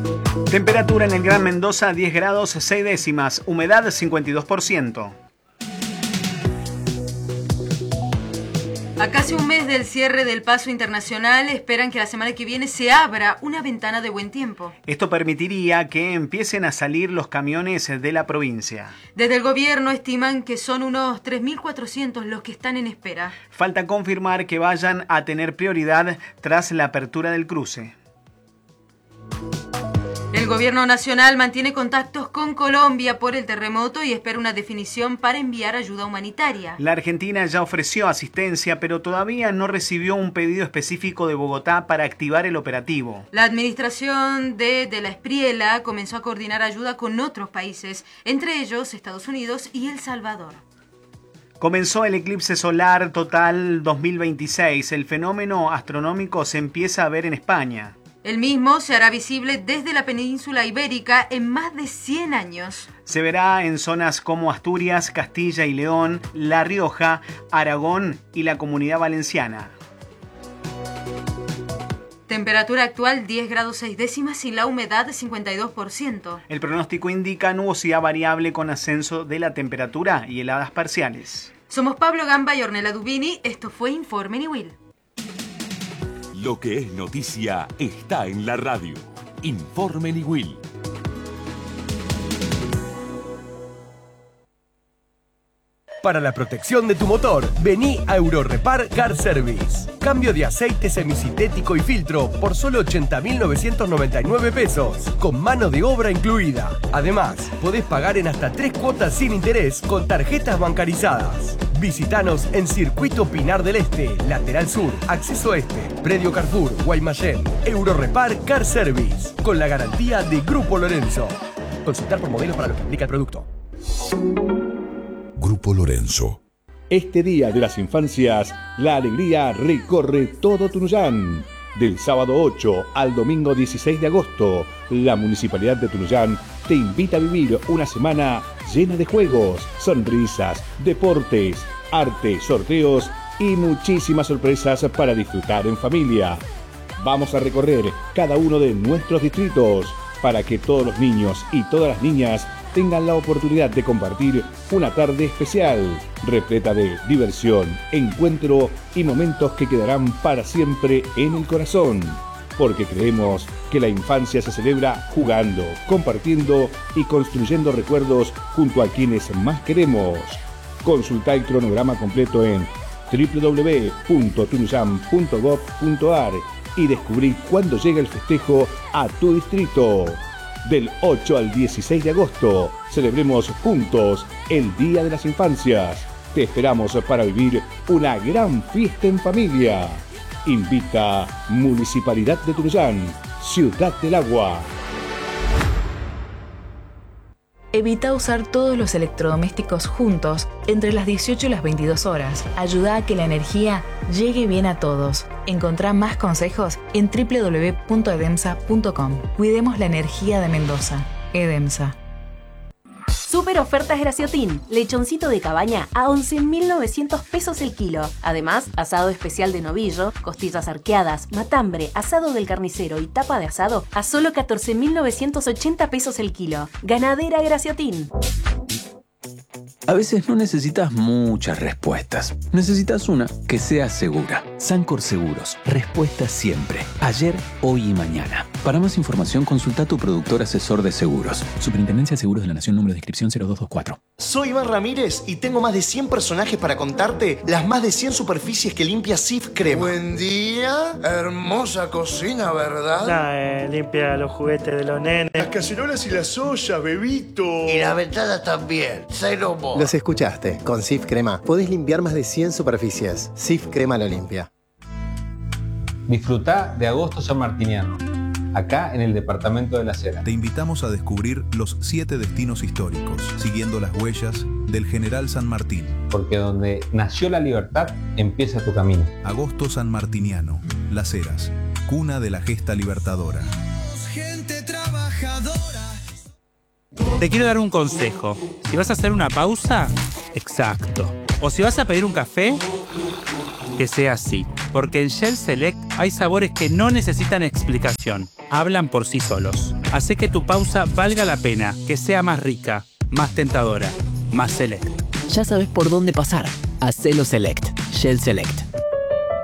Temperatura en el Gran Mendoza 10 grados 6 décimas, humedad 52%. A casi un mes del cierre del paso internacional, esperan que la semana que viene se abra una ventana de buen tiempo. Esto permitiría que empiecen a salir los camiones de la provincia. Desde el gobierno estiman que son unos 3.400 los que están en espera. Falta confirmar que vayan a tener prioridad tras la apertura del cruce. El gobierno nacional mantiene contactos con Colombia por el terremoto y espera una definición para enviar ayuda humanitaria. La Argentina ya ofreció asistencia, pero todavía no recibió un pedido específico de Bogotá para activar el operativo. La administración de la Espriella comenzó a coordinar ayuda con otros países, entre ellos Estados Unidos y El Salvador. Comenzó el eclipse solar total 2026. El fenómeno astronómico se empieza a ver en España. El mismo se hará visible desde la península ibérica en más de 100 años. Se verá en zonas como Asturias, Castilla y León, La Rioja, Aragón y la Comunidad Valenciana. Temperatura actual 10 grados 6 décimas y la humedad 52%. El pronóstico indica nubosidad variable con ascenso de la temperatura y heladas parciales. Somos Pablo Gamba y Ornella Dubini. Esto fue Informe Niwil. Lo que es noticia está en la radio. Informe Niwil. Para la protección de tu motor, vení a Eurorepar Car Service. Cambio de aceite semisintético y filtro por solo 80.999 pesos, con mano de obra incluida. Además, podés pagar en hasta 3 cuotas sin interés con tarjetas bancarizadas. Visítanos en Circuito Pinar del Este, Lateral Sur, Acceso Este, Predio Carrefour, Guaymallén. Eurorepar Car Service, con la garantía de Grupo Lorenzo. Consultar por modelos para lo que implica el producto. Grupo Lorenzo. Este Día de las Infancias, la alegría recorre todo Tunuyán. Del sábado 8 al domingo 16 de agosto, la Municipalidad de Tunuyán te invita a vivir una semana llena de juegos, sonrisas, deportes, arte, sorteos y muchísimas sorpresas para disfrutar en familia. Vamos a recorrer cada uno de nuestros distritos para que todos los niños y todas las niñas tengan la oportunidad de compartir una tarde especial, repleta de diversión, encuentro y momentos que quedarán para siempre en el corazón. Porque creemos que la infancia se celebra jugando, compartiendo y construyendo recuerdos junto a quienes más queremos. Consulta el cronograma completo en www.tunuyán.gov.ar y descubrí cuándo llega el festejo a tu distrito. Del 8 al 16 de agosto, celebremos juntos el Día de las Infancias. Te esperamos para vivir una gran fiesta en familia. Invita Municipalidad de Tunuyán, Ciudad del Agua. Evita usar todos los electrodomésticos juntos entre las 18 y las 22 horas. Ayuda a que la energía llegue bien a todos. Encontrá más consejos en www.edemsa.com. Cuidemos la energía de Mendoza. Edemsa. Super ofertas Graciotín. Lechoncito de cabaña a 11.900 pesos el kilo. Además, asado especial de novillo, costillas arqueadas, matambre, asado del carnicero y tapa de asado a solo 14.980 pesos el kilo. Ganadera Graciotín. A veces no necesitas muchas respuestas. Necesitas una que sea segura. Sancor Seguros. Respuesta siempre. Ayer, hoy y mañana. Para más información, consulta a tu productor asesor de seguros. Superintendencia de Seguros de la Nación, número de inscripción 0224. Soy Iván Ramírez y tengo más de 100 personajes para contarte las más de 100 superficies que limpia Cif Crema. Buen día. Hermosa cocina, ¿verdad? Limpia los juguetes de los nenes. Las cacerolas y las ollas, bebito. Y las ventanas también. Celomo. Los escuchaste. Con Cif Crema podés limpiar más de 100 superficies. Cif Crema lo limpia. Disfrutá de Agosto Sanmartiniano, acá en el departamento de La Heras. Te invitamos a descubrir los 7 destinos históricos, siguiendo las huellas del General San Martín. Porque donde nació la libertad, empieza tu camino. Agosto Sanmartiniano, Las Heras, cuna de la gesta libertadora. Gente trabajadora. Te quiero dar un consejo. Si vas a hacer una pausa, exacto. O si vas a pedir un café, que sea así. Porque en Shell Select hay sabores que no necesitan explicación. Hablan por sí solos. Hace que tu pausa valga la pena, que sea más rica, más tentadora, más select. Ya sabes por dónde pasar. Hacelo Select. Shell Select.